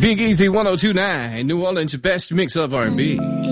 Big Easy 102.9, New Orleans' best mix of R&B.